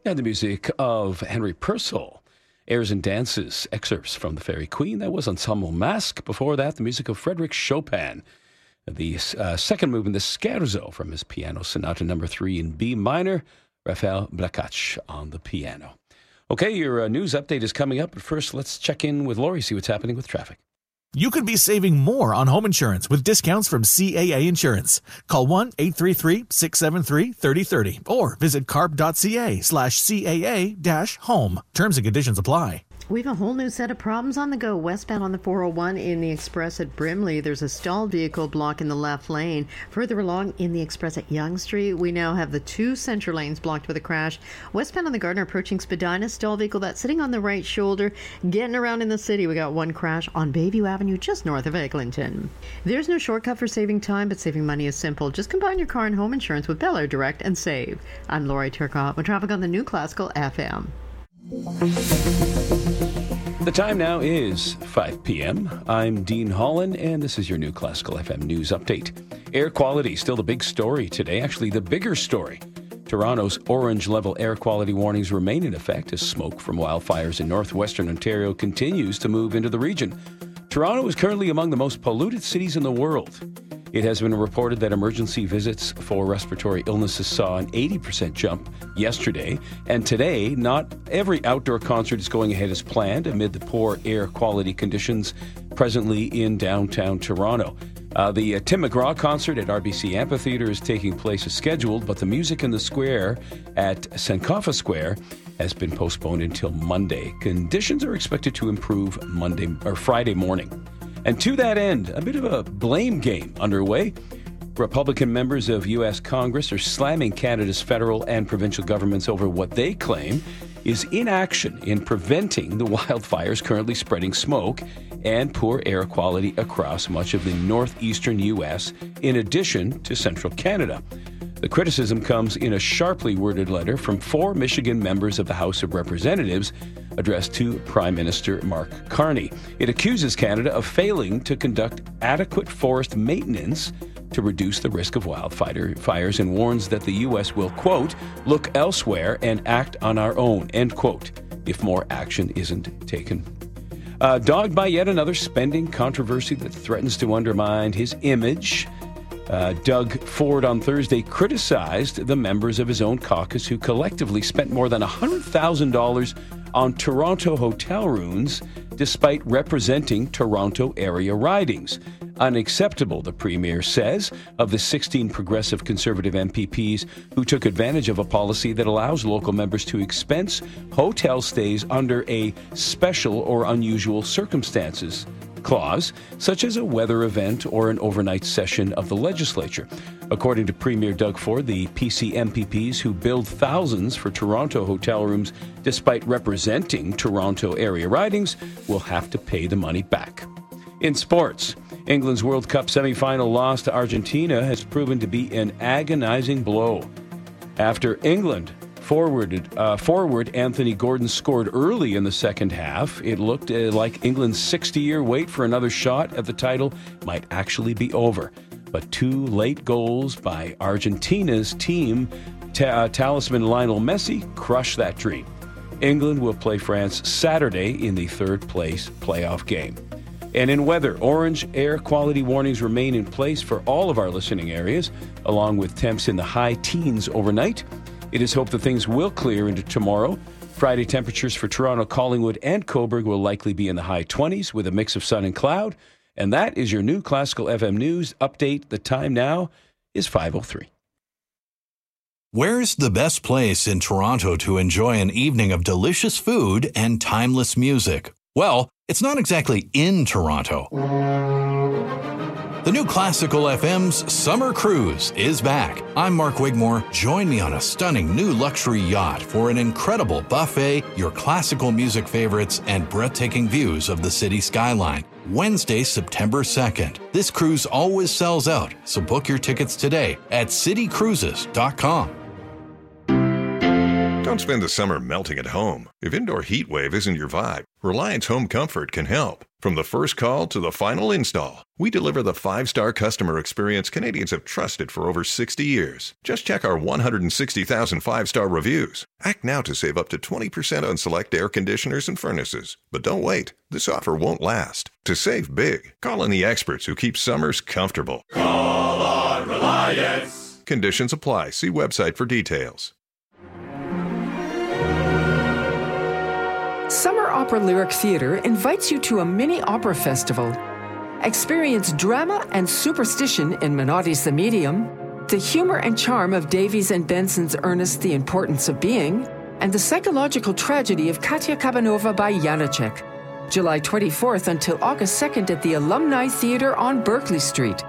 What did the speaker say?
And the music of Henry Purcell. Airs and Dances, excerpts from The Fairy Queen. That was Ensemble Masque. Before that, the music of Frédéric Chopin. The second movement, the Scherzo, from his Piano Sonata No. 3 in B minor. Raphael Blakach on the piano. Okay, your news update is coming up. But first, let's check in with Lori, see what's happening with traffic. You could be saving more on home insurance with discounts from CAA Insurance. Call 1-833-673-3030 or visit carp.ca/CAA-home. Terms and conditions apply. We have a whole new set of problems on the go. Westbound on the 401 in the Express at Brimley, there's a stalled vehicle blocking the left lane. Further along in the Express at Yonge Street, we now have the two center lanes blocked with a crash. Westbound on the Gardner approaching Spadina, stalled vehicle that's sitting on the right shoulder. Getting around in the city, we got one crash on Bayview Avenue just north of Eglinton. There's no shortcut for saving time, but saving money is simple. Just combine your car and home insurance with Bel Air Direct and save. I'm Lori Turcotte with traffic on the New Classical FM. The time now is 5 p.m. I'm Dean Holland, and this is your New Classical FM News Update. Air quality, still the big story today. Actually, the bigger story. Toronto's orange-level air quality warnings remain in effect as smoke from wildfires in northwestern Ontario continues to move into the region. Toronto is currently among the most polluted cities in the world. It has been reported that emergency visits for respiratory illnesses saw an 80% jump yesterday. And today, not every outdoor concert is going ahead as planned amid the poor air quality conditions presently in downtown Toronto. The Tim McGraw concert at RBC Amphitheatre is taking place as scheduled, but the music in the square at Sankofa Square has been postponed until Monday. Conditions are expected to improve Friday morning. And to that end, a bit of a blame game underway. Republican members of U.S. Congress are slamming Canada's federal and provincial governments over what they claim is inaction in preventing the wildfires currently spreading smoke and poor air quality across much of the northeastern U.S., in addition to central Canada. The criticism comes in a sharply worded letter from 4 Michigan members of the House of Representatives addressed to Prime Minister Mark Carney. It accuses Canada of failing to conduct adequate forest maintenance to reduce the risk of wildfires and warns that the U.S. will, quote, look elsewhere and act on our own, end quote, if more action isn't taken. Dogged by yet another spending controversy that threatens to undermine his image, Doug Ford on Thursday criticized the members of his own caucus who collectively spent more than $100,000 on Toronto hotel rooms despite representing Toronto area ridings. Unacceptable, the Premier says, of the 16 progressive Conservative MPPs who took advantage of a policy that allows local members to expense hotel stays under a special or unusual circumstances clause, such as a weather event or an overnight session of the legislature. According to Premier Doug Ford, the PC MPPs who billed thousands for Toronto hotel rooms despite representing Toronto area ridings will have to pay the money back. In sports, England's World Cup semi-final loss to Argentina has proven to be an agonizing blow. After England forward Anthony Gordon scored early in the second half, it looked like England's 60-year wait for another shot at the title might actually be over. But 2 late goals by Argentina's team talisman Lionel Messi crushed that dream. England will play France Saturday in the third-place playoff game. And in weather, orange air quality warnings remain in place for all of our listening areas, along with temps in the high teens overnight. It is hoped that things will clear into tomorrow. Friday temperatures for Toronto, Collingwood, and Cobourg will likely be in the high 20s with a mix of sun and cloud. And that is your New Classical FM News Update. The time now is 5:03. Where's the best place in Toronto to enjoy an evening of delicious food and timeless music? Well, it's not exactly in Toronto. The New Classical FM's Summer Cruise is back. I'm Mark Wigmore. Join me on a stunning new luxury yacht for an incredible buffet, your classical music favorites, and breathtaking views of the city skyline. Wednesday, September 2nd. This cruise always sells out, so book your tickets today at citycruises.com. Don't spend the summer melting at home. If indoor heat wave isn't your vibe, Reliance Home Comfort can help. From the first call to the final install, we deliver the 5-star customer experience Canadians have trusted for over 60 years. Just check our 160,000 5-star reviews. Act now to save up to 20% on select air conditioners and furnaces. But don't wait. This offer won't last. To save big, call in the experts who keep summers comfortable. Call on Reliance. Conditions apply. See website for details. Summer Opera Lyric Theatre invites you to a mini opera festival. Experience drama and superstition in Menotti's The Medium, the humor and charm of Davies and Benson's Ernest the Importance of Being, and the psychological tragedy of Katia Kabanova by Janacek. July 24th until August 2nd at the Alumni Theatre on Berkeley Street.